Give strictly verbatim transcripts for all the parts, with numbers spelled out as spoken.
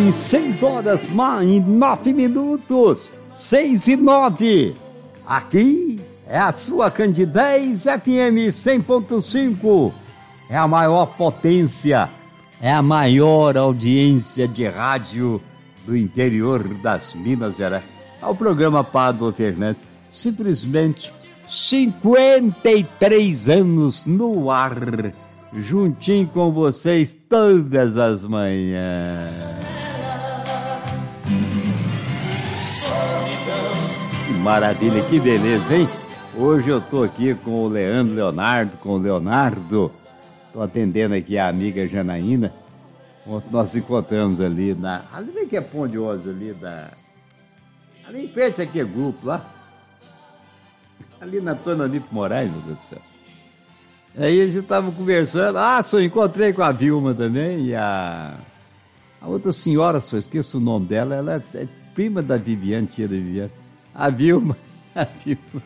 em seis horas, em nove minutos, seis e nove. Aqui é a sua Candidez F M cem ponto cinco. É a maior potência, é a maior audiência de rádio do interior das Minas Gerais. É o programa Pádua Fernandes, simplesmente cinquenta e três anos no ar, juntinho com vocês todas as manhãs. Que maravilha, que beleza, hein? Hoje eu tô aqui com o Leandro Leonardo, com o Leonardo. Tô atendendo aqui a amiga Janaína. Ontem nós encontramos ali na... Ali que é Ponte de Ônibus ali da... Ali em frente aqui é grupo lá. Ali na Antônio Anipo Moraes, meu Deus do céu. Aí a gente tava conversando. Ah, só encontrei com a Vilma também. E a... A outra senhora, só esqueço o nome dela. Ela é prima da Viviane, tia da Viviane. A Vilma. A Vilma.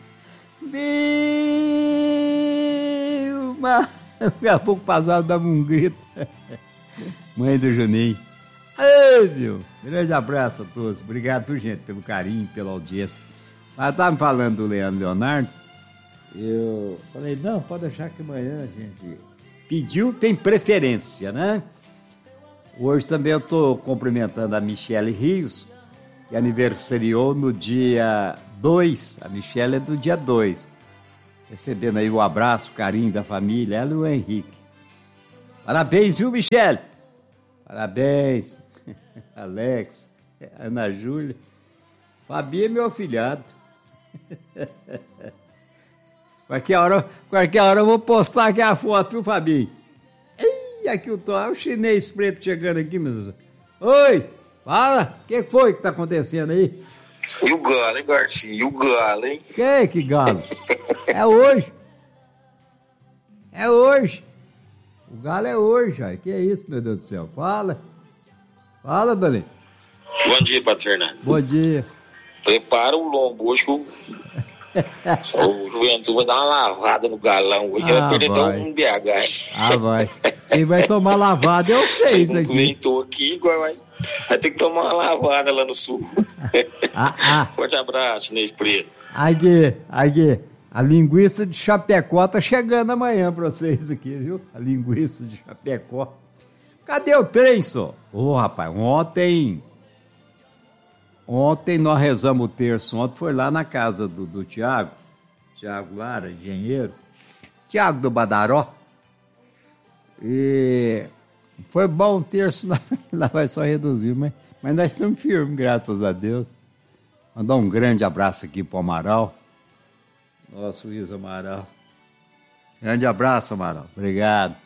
Vilma! Daqui a pouco passado dava um grito. Mãe do Juninho. Ei, viu? Grande abraço a todos. Obrigado, por gente, pelo carinho, pela audiência. Mas estava me falando do Leandro Leonardo. Eu falei, não, pode deixar que amanhã a gente pediu, tem preferência, né? Hoje também eu estou cumprimentando a Michele Rios, que aniversariou no dia dois. A Michele é do dia dois. Recebendo aí o abraço, o carinho da família, ela e o Henrique. Parabéns, viu, Michele? Parabéns. Alex, Ana Júlia. Fabinho é meu afilhado. Qualquer hora, qualquer hora eu vou postar aqui a foto, viu, Fabinho? Ih, aqui eu tô, olha o chinês preto chegando aqui, meu Deus. Oi, fala, o que foi que tá acontecendo aí? E o galo, hein, Garcia? E o galo, hein? Que que galo? É hoje. É hoje. O galo é hoje, ó. Que é isso, meu Deus do céu? Fala. Fala, Dani. Bom dia, Padre Fernando. Bom dia. Prepara o lombo hoje que o, o Juventude vai dar uma lavada no galão hoje. Ah, vai perder até um B H, hein? Ah, vai. Quem vai tomar lavada eu sei isso aqui. Inventou aqui, igual vai. Vai ter que tomar uma lavada lá no sul. Ah, ah. Forte abraço, Chinês Preto. Aqui, aqui. A linguiça de Chapecó tá chegando amanhã pra vocês aqui, viu? A linguiça de Chapecó. Cadê o trem, só? Ô, oh, rapaz, ontem... Ontem nós rezamos o terço. Ontem foi lá na casa do, do Tiago. Tiago Lara, engenheiro. Tiago do Badaró. E... Foi bom o terço. Lá vai só reduzir, mas, mas nós estamos firmes, graças a Deus. Mandar um grande abraço aqui pro Amaral. Nosso Luiz Amaral. Grande abraço, Amaral. Obrigado.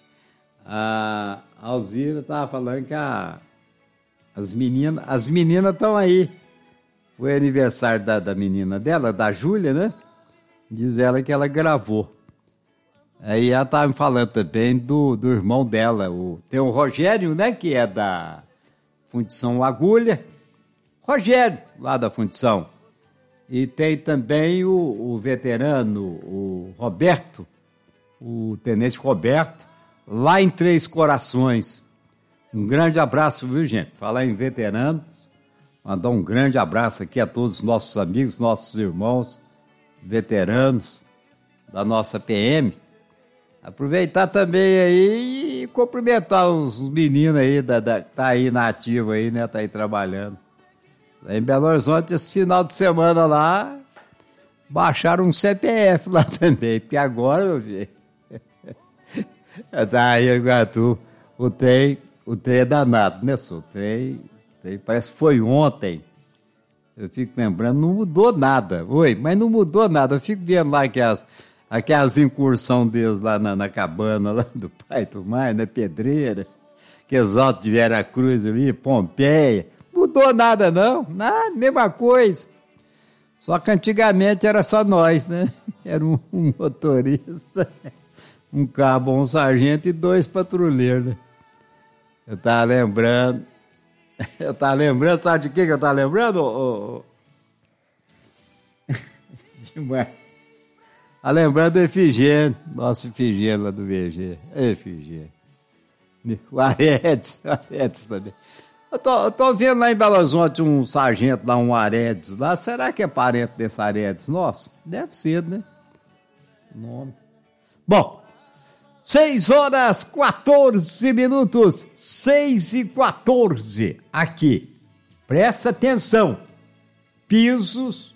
A Alzira estava falando que a, as meninas as meninas estão aí. Foi aniversário da, da menina dela, da Júlia, né? Diz ela que ela gravou. Aí ela estava me falando também do, do irmão dela. O, tem o Rogério, né? Que é da Fundição Agulha. Rogério, lá da Fundição. E tem também o, o veterano, o Roberto, o tenente Roberto, lá em Três Corações. Um grande abraço, viu, gente? Falar em veteranos, mandar um grande abraço aqui a todos os nossos amigos, nossos irmãos, veteranos da nossa P M. Aproveitar também aí e cumprimentar os meninos aí, da, da, tá aí na ativa aí, né? Tá aí trabalhando. Lá em Belo Horizonte, esse final de semana lá, baixaram um C P F lá também, porque agora, meu filho, tá aí, Iguatu, o trem, o trem é danado, né, senhor? O trem, o trem parece que foi ontem, eu fico lembrando, não mudou nada, oi, mas não mudou nada, eu fico vendo lá aquelas, aquelas incursão deles lá na, na cabana, lá do Pai do Mar, na Pedreira, aqueles altos de Veracruz ali, Pompeia. Mudou nada, não. Nada, mesma coisa. Só que antigamente era só nós, né? Era um, um motorista, um cabo, um sargento e dois patrulheiros, né? Eu tava lembrando... Eu tava lembrando, sabe de quem que eu tava lembrando? Oh, oh. Demais. Tá lembrando do Efigênio, nosso Efigênio lá do V G. Efigênio. O Aredes, o Aredes também. Eu tô, eu tô vendo lá em Belo Horizonte um sargento lá, um Aredes lá. Será que é parente desse Aredes nosso? Deve ser, né? Nome. Bom, seis horas quatorze minutos. seis e quatorze. Aqui. Presta atenção. Pisos,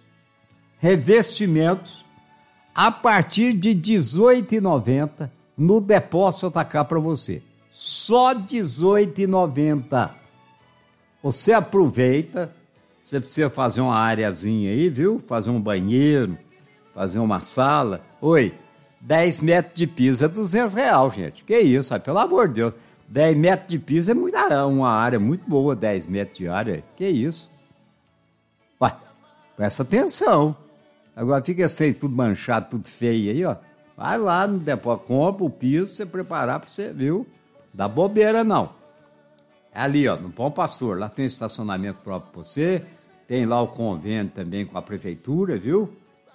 revestimentos, a partir de dezoito reais e noventa centavos no depósito atacar para você. Só dezoito reais e noventa centavos. Você aproveita, você precisa fazer uma areazinha aí, viu? Fazer um banheiro, fazer uma sala. Oi, dez metros de piso é duzentos reais, gente. Que isso, pelo amor de Deus. dez metros de piso é muita, uma área muito boa, dez metros de área. Que isso? Ué, presta atenção. Agora fica feio, tudo manchado, tudo feio aí, ó. Vai lá no depósito, compra o piso pra você preparar pra você, viu? Dá bobeira não. É ali, ó, no Bom Pastor. Lá tem estacionamento próprio pra você. Tem lá o convênio também com a prefeitura, viu?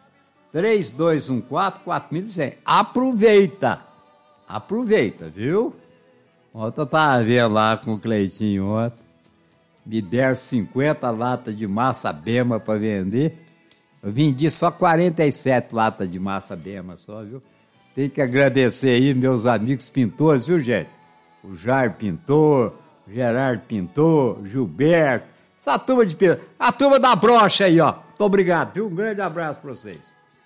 três dois um quatro, quatro mil e cem. Aproveita. Aproveita, viu? Ontem eu tava vendo lá com o Cleitinho ontem. Me deram cinquenta latas de massa Bema pra vender. Eu vendi só quarenta e sete latas de massa Bema só, viu? Tem que agradecer aí meus amigos pintores, viu, gente? O Jair Pintor, o Gerardo Pintor, o Gilberto, essa turma de pintor. A turma da brocha aí, ó. Muito obrigado, viu? Um grande abraço pra vocês.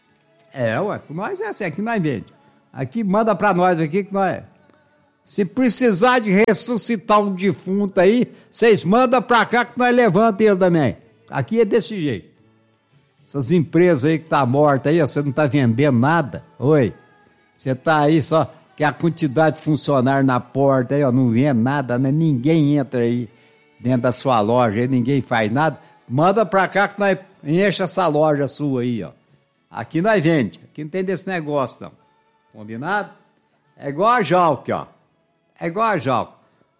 É, ué, nós é assim, aqui nós vende. Aqui, manda pra nós aqui que nós é. Se precisar de ressuscitar um defunto aí, vocês mandam pra cá que nós levantamos ele também. Aqui é desse jeito. Essas empresas aí que tá morta aí, ó, você não tá vendendo nada. Oi, você tá aí só que a quantidade de funcionário na porta aí, ó, não vende nada, né? Ninguém entra aí dentro da sua loja, aí ninguém faz nada. Manda pra cá que nós enche essa loja sua aí, ó. Aqui nós vende, aqui não tem desse negócio não. Combinado? É igual a Jalque, ó. É igual a Jalque.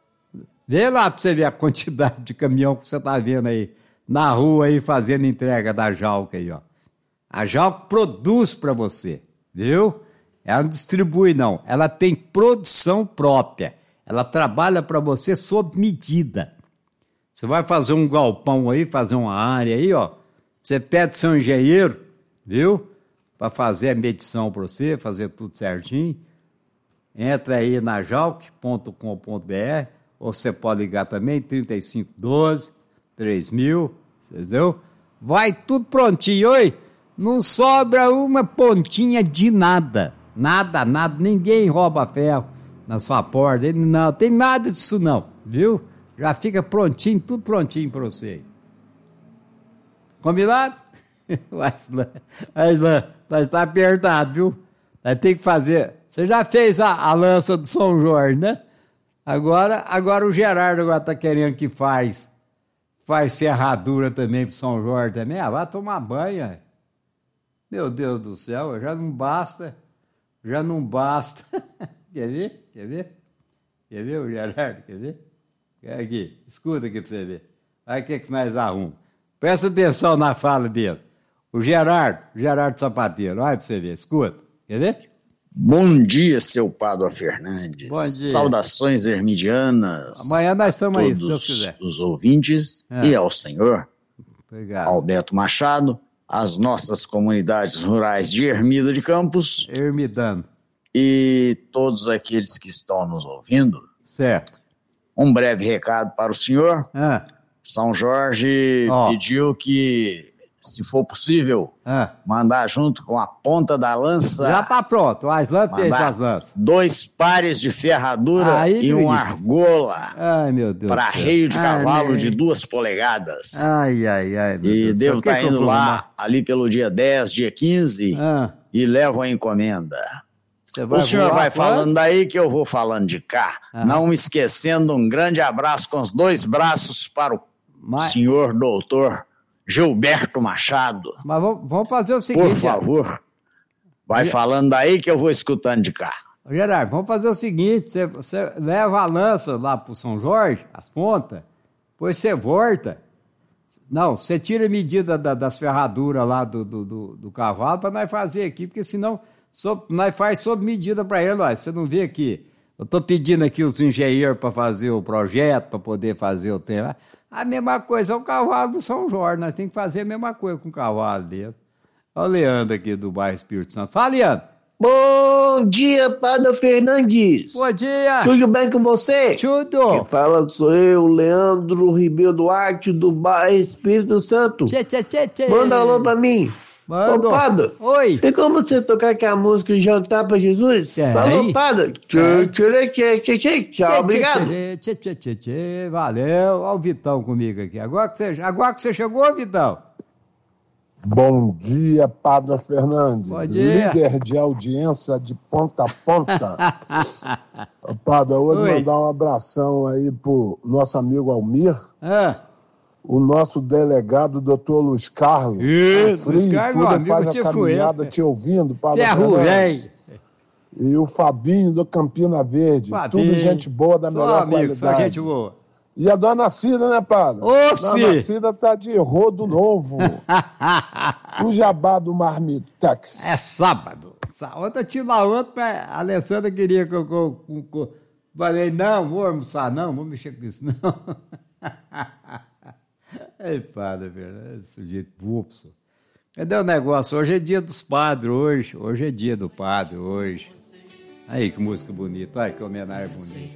Vê lá pra você ver a quantidade de caminhão que você tá vendo aí na rua aí fazendo entrega da Jalque aí, ó. A Jalque produz pra você, viu? Ela não distribui não, ela tem produção própria. Ela trabalha pra você sob medida. Você vai fazer um galpão aí, fazer uma área aí, ó. Você pede seu engenheiro, viu? Pra fazer a medição pra você, fazer tudo certinho. Entra aí na jalque ponto com ponto b r ou você pode ligar também, trinta e cinco doze, três mil, entendeu? Vai tudo prontinho, oi? Não sobra uma pontinha de nada. Nada, nada, ninguém rouba ferro na sua porta, não, tem nada disso não, viu? Já fica prontinho, tudo prontinho pra você. Combinado? Mas, mas nós tá apertado, viu? Nós tem que fazer. Você já fez a, a lança do São Jorge, né? Agora, agora o Gerardo agora tá querendo que faz, faz ferradura também pro São Jorge também. Ah, vai tomar banho. Meu Deus do céu, já não basta, já não basta. Quer ver? Quer ver? Quer ver o Gerardo? Quer ver? Aqui, escuta aqui pra você ver. Olha o que, que nós arrumamos. Presta atenção na fala dele. O Gerardo, Gerardo Sapateiro, olha pra você ver, escuta. Quer ver? Bom dia, seu Pádua Fernandes. Bom dia. Saudações hermidianas. Amanhã nós estamos aí, se Deus quiser. Os ouvintes é. E ao senhor Obrigado. Alberto Machado, as nossas comunidades rurais de Ermida de Campos. Ermidano. E todos aqueles que estão nos ouvindo. Certo. Um breve recado para o senhor. Ah. São Jorge oh. pediu que, se for possível, ah. mandar junto com a ponta da lança. Já tá pronto, as lâmpadas e as lanças. Dois pares de ferradura Aí, e uma argola. Ai, meu Deus. Para arreio de cavalo ai, de duas polegadas. Ai, ai, ai. Meu e Deus devo estar tá indo lá, ali pelo dia dez, dia quinze, ah. e levo a encomenda. Vai o senhor voar, vai quando? falando daí que eu vou falando de cá. Ah. Não esquecendo um grande abraço com os dois braços para o Mas... senhor doutor Gilberto Machado. Mas vamos fazer o seguinte... Por favor, já. vai já. falando daí que eu vou escutando de cá. Gerardo, vamos fazer o seguinte, você, você leva a lança lá pro São Jorge, as pontas, depois você volta. Não, você tira a medida da, das ferraduras lá do, do, do, do cavalo para nós fazer aqui, porque senão... So, nós faz sob medida para ele, ó. Você não vê aqui Eu tô pedindo aqui os engenheiros para fazer o projeto, para poder fazer o tema. A mesma coisa é o cavalo do São Jorge, nós temos que fazer a mesma coisa com o cavalo dele. Olha o Leandro aqui do bairro Espírito Santo. Fala, Leandro. Bom dia, Padre Fernandes. Bom dia. Tudo bem com você? Tudo. Quem fala sou eu, Leandro Ribeiro Duarte, do bairro Espírito Santo. Tchê, tchê, tchê, tchê. Manda alô pra mim. Manda. Ô, Padre. Oi. Tem como você tocar aquela música Jantar pra Jesus? Tem. Falou, Padre. Tchê, tchê, tchê, tchê, tchê. Tchau, obrigado. Tchê, tchê, tchê, tchê. Valeu. Olha o Vitão comigo aqui. Agora que você, agora que você chegou, Vitão. Bom dia, Padre Fernandes. Bom dia. Líder de audiência de ponta a ponta. Padre, hoje Oi. mandar um abração aí pro nosso amigo Almir, Ah. o nosso delegado, doutor Luiz Carlos. Ih, Tá Luiz frio, Carlos, tudo, meu amigo, faz a tive com caminhada ele. te ouvindo, Padre Ferro, Fernandes. velho. E o Fabinho do Campina Verde. Fabinho. Tudo gente boa da Só melhor amigo, qualidade. só gente boa. E a dona Cida, né, Padre? Ô, Dona Ci. Cida tá de rodo novo. O jabá do Marmitex. É sábado. Sá- Ontem eu tive lá ontem, mas a Alessandra queria que eu... que eu- que eu- Falei, não, vou almoçar não, vou mexer com isso não. Ei, padre, velho, esse sujeito burro. senhor. Cadê o negócio? Hoje é dia dos padres, hoje. Hoje é dia do padre, hoje. Aí, que música bonita, olha que homenagem bonita.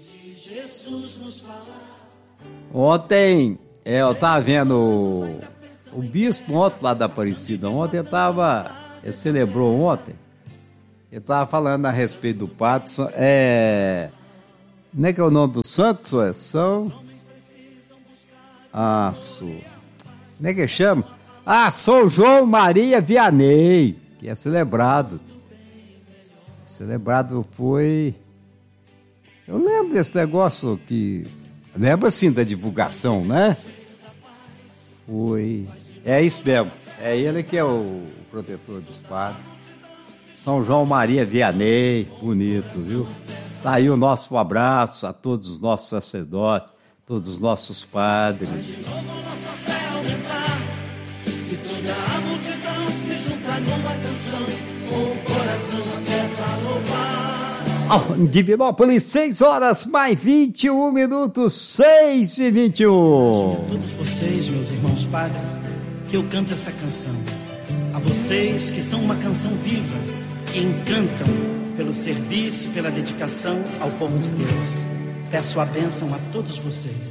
Ontem, é, eu tava vendo o, o bispo ontem lá da Aparecida, ontem ele tava, ele celebrou ontem, ele tava falando a respeito do padre, só- é, como é que é o nome do santo, senhor? São, ah, senhor, como é que chama? Ah, São João Maria Vianney, que é celebrado, celebrado foi... Eu lembro desse negócio que... Lembro, assim, da divulgação, né? Foi... É isso mesmo. É ele que é o protetor dos padres. São João Maria Vianney. Bonito, viu? Tá aí o nosso abraço a todos os nossos sacerdotes, todos os nossos padres. E toda a multidão se junta numa canção, com o coração aberto a louvar. Oh, Divinópolis, seis horas mais vinte e um minutos, seis e vinte e um. Todos vocês, meus irmãos padres, que eu canto essa canção. A vocês que são uma canção viva, que encantam pelo serviço e pela dedicação ao povo de Deus. Peço a bênção a todos vocês.